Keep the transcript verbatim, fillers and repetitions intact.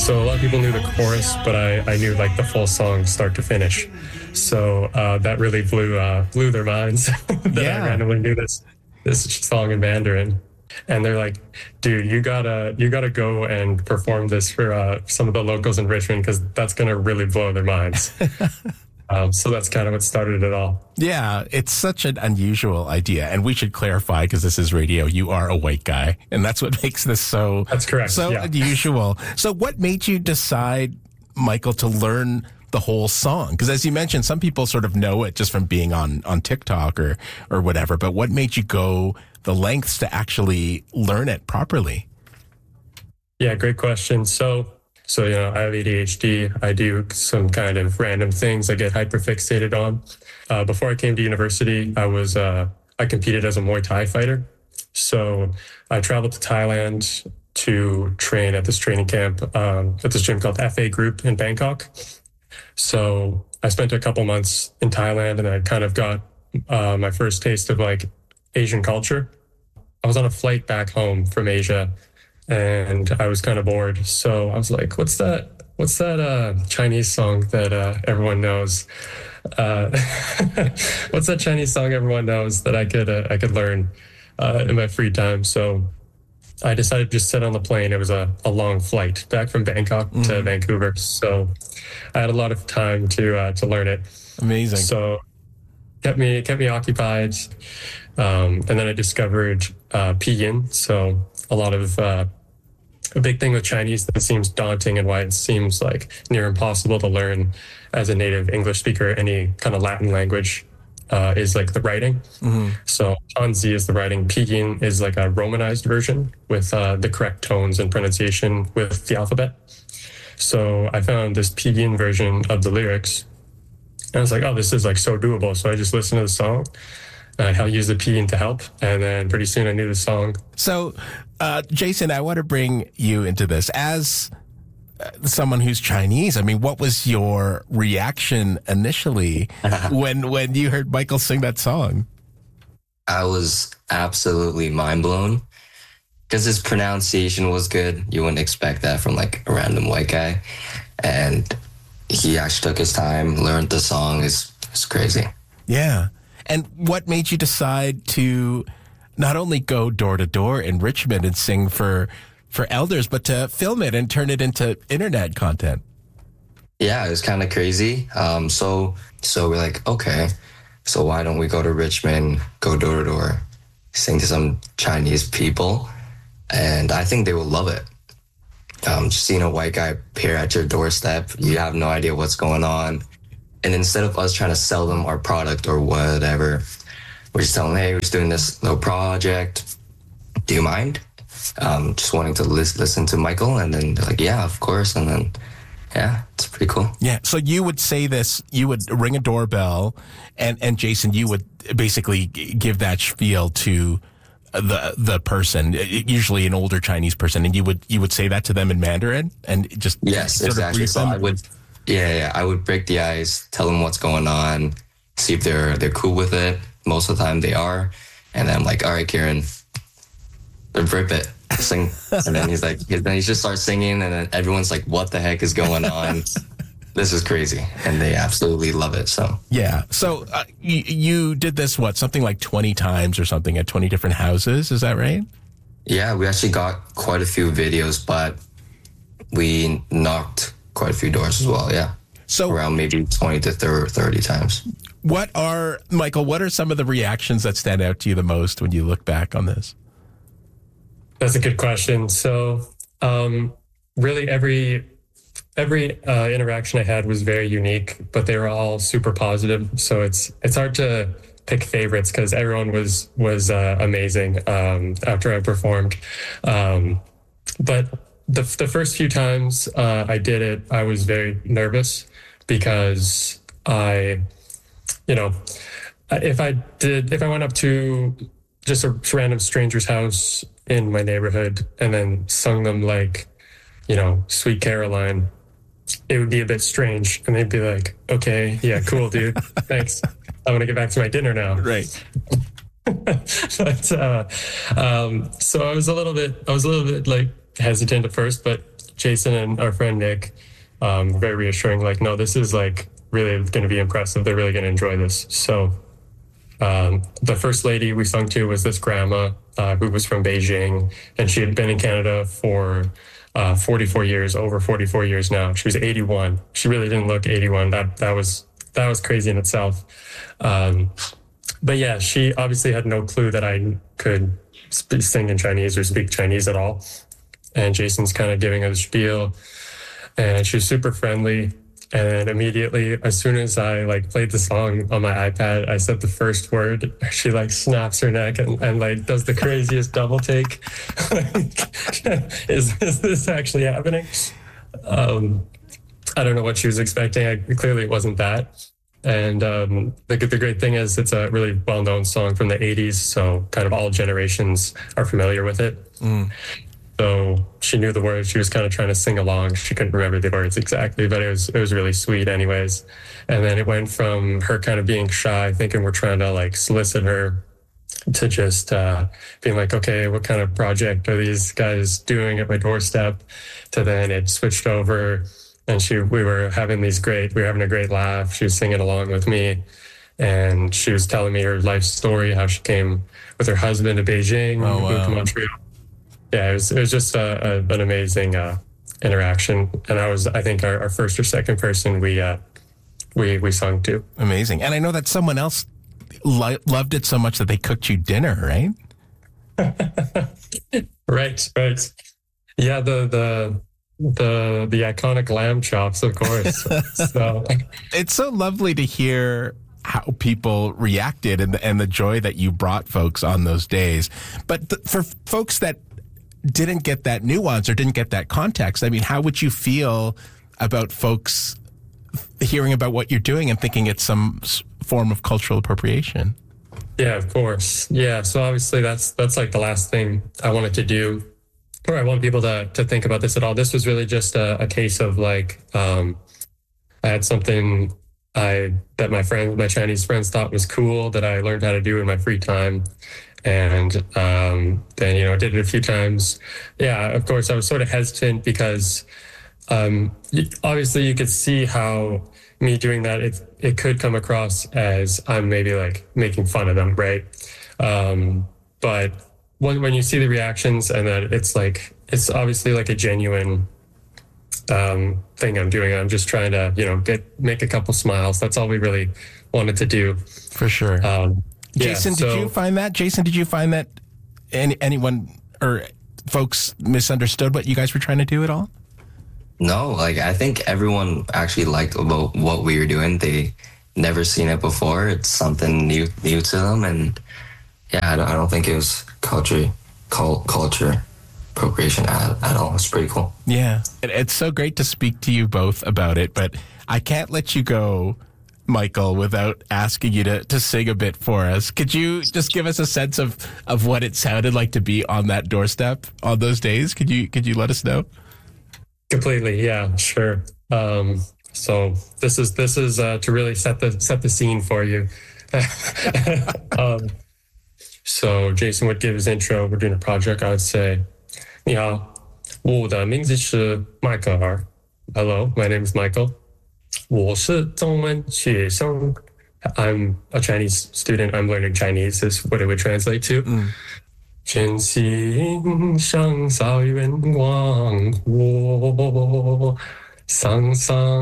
So a lot of people knew the chorus, but I, I knew like the full song start to finish. So uh, that really blew uh, blew their minds that Yeah. I randomly knew this this song in Mandarin. And they're like, dude, you gotta you gotta go and perform this for uh, some of the locals in Richmond, because that's gonna really blow their minds. um, so that's kind of what started it all. Yeah, it's such an unusual idea. And we should clarify, because this is radio, you are a white guy. And that's what makes this so, That's correct. so yeah. unusual. So what made you decide, Michael, to learn the whole song? Because as you mentioned, some people sort of know it just from being on, on TikTok or, or whatever. But what made you go the lengths to actually learn it properly? Yeah, great question. So, so you know, I have A D H D. I do some kind of random things I get hyperfixated on. Uh, before I came to university, I was uh, I competed as a Muay Thai fighter. So I traveled to Thailand to train at this training camp um, at this gym called F A Group in Bangkok. So I spent a couple months in Thailand, and I kind of got uh, my first taste of like Asian culture. I was on a flight back home from Asia, and I was kind of bored. So I was like, what's that? What's that uh, Chinese song that uh, everyone knows? Uh, what's that Chinese song everyone knows that I could uh, I could learn uh, in my free time? So I decided to just sit on the plane. It was a, a long flight back from Bangkok mm-hmm. to Vancouver. So I had a lot of time to uh, to learn it. Amazing. So kept me kept me occupied. Um, and then I discovered uh, Pinyin. So a lot of uh, a big thing with Chinese that seems daunting, and why it seems like near impossible to learn as a native English speaker any kind of Latin language uh, is like the writing. Mm-hmm. So Hanzi is the writing. Pinyin is like a romanized version with uh, the correct tones and pronunciation with the alphabet. So I found this Pinyin version of the lyrics, and I was like, oh, this is like so doable. So I just listened to the song. I use the Pinyin to help, and then pretty soon I knew the song. So, uh, Jason, I want to bring you into this. As uh, someone who's Chinese, I mean, what was your reaction initially when when you heard Michael sing that song? I was absolutely mind blown, because his pronunciation was good. You wouldn't expect that from like a random white guy. And he actually took his time, learned the song. It's, it's crazy. Yeah. And what made you decide to not only go door to door in Richmond and sing for for elders, but to film it and turn it into internet content? Yeah, it was kind of crazy. Um, so so we're like, okay, so why don't we go to Richmond, go door to door, sing to some Chinese people, and I think they will love it. Um, just seeing a white guy appear at your doorstep, you have no idea what's going on. And instead of us trying to sell them our product or whatever, we're just telling them, hey, we're just doing this little project. Do you mind? Um, just wanting to list, listen to Michael. And then they're like, yeah, of course. And then, yeah, it's pretty cool. Yeah. So you would say this, you would ring a doorbell, and, and Jason, you would basically give that spiel to the the person, usually an older Chinese person, and you would you would say that to them in Mandarin and just yes, sort exactly. of So I would. Yeah, yeah, I would break the ice, tell them what's going on, see if they're they're cool with it. Most of the time they are. And then I'm like, all right, Kieran, rip it, sing. And then he's like, then he just starts singing, and then everyone's like, what the heck is going on? This is crazy. And they absolutely love it. So yeah. So uh, you, you did this, what, something like twenty times or something at twenty different houses. Is that right? Yeah, we actually got quite a few videos, but we knocked quite a few doors as well, yeah. So around maybe twenty to thirty times. What are, Michael, what are some of the reactions that stand out to you the most when you look back on this? That's a good question. So um, really every every uh, interaction I had was very unique, but they were all super positive. So it's it's hard to pick favorites because everyone was, was uh, amazing um, after I performed. Um, but The, the first few times uh, I did it, I was very nervous because I, you know, if I did, if I went up to just a random stranger's house in my neighborhood and then sung them like, you know, Sweet Caroline, it would be a bit strange. And they'd be like, okay, yeah, cool, dude. Thanks. I want to get back to my dinner now. Right. but, uh, um, so I was a little bit, I was a little bit like, hesitant at first, but Jason and our friend Nick, um, very reassuring, like, no, this is like really going to be impressive. They're really going to enjoy this. So um, the first lady we sung to was this grandma uh, who was from Beijing, and she had been in Canada for uh, forty-four years, over forty-four years now. She was eighty-one. She really didn't look eighty-one. That that was that was crazy in itself. Um, but yeah, she obviously had no clue that I could sp- sing in Chinese or speak Chinese at all. And Jason's kind of giving her the spiel, and she was super friendly. And immediately, as soon as I like played the song on my iPad, I said the first word. She like snaps her neck and, and like does the craziest double take. is, is this actually happening? Um, I don't know what she was expecting. I, clearly, it wasn't that. And um, the, the great thing is it's a really well-known song from the eighties, so kind of all generations are familiar with it. Mm. So she knew the words. She was kind of trying to sing along. She couldn't remember the words exactly, but it was it was really sweet anyways. And then it went from her kind of being shy, thinking we're trying to like solicit her, to just uh, being like, okay, what kind of project are these guys doing at my doorstep? To then it switched over, and she we were having these great, we were having a great laugh. She was singing along with me, and she was telling me her life story, how she came with her husband to Beijing, oh, moved wow. to Montreal. Yeah, it was it was just a, a, an amazing uh, interaction, and I was I think our, our first or second person we uh, we we sung to. Amazing, and I know that someone else lo- loved it so much that they cooked you dinner, right? right, right. Yeah, the the the the iconic lamb chops, of course. So it's so lovely to hear how people reacted and the, and the joy that you brought folks on those days. But th- for folks that didn't get that nuance or didn't get that context, I mean, how would you feel about folks hearing about what you're doing and thinking it's some form of cultural appropriation? Yeah, of course. Yeah, so obviously that's that's like the last thing I wanted to do, or I want people to to think about this at all. This was really just a, a case of like um, I had something I that my friends, my Chinese friends thought was cool that I learned how to do in my free time. And um, then, you know, I did it a few times. Yeah, of course, I was sort of hesitant because um, obviously you could see how me doing that, it, it could come across as I'm maybe like making fun of them, right? Um, but when, when you see the reactions and that it's like, it's obviously like a genuine um, thing I'm doing. I'm just trying to, you know, get make a couple smiles. That's all we really wanted to do. For sure. Um, Jason, yeah, so, did you find that? Jason, did you find that any, anyone or folks misunderstood what you guys were trying to do at all? No, like I think everyone actually liked about what we were doing. They never seen it before. It's something new new to them, and yeah, I don't, I don't think it was culture cult, culture appropriation at, at all. It's pretty cool. Yeah, it, it's so great to speak to you both about it, but I can't let you go, Michael, without asking you to, to sing a bit for us. Could you just give us a sense of, of what it sounded like to be on that doorstep on those days? Could you could you let us know? Completely, yeah, sure. Um, so this is this is uh, to really set the set the scene for you. um, so Jason would give his intro. We're doing a project. I would say, 你好，我的名字是迈克尔。Hello, my name is Michael. 我是中文学生. I'm a Chinese student. I'm learning Chinese is what it would translate to. Mm. 真心上草原广阔，桑桑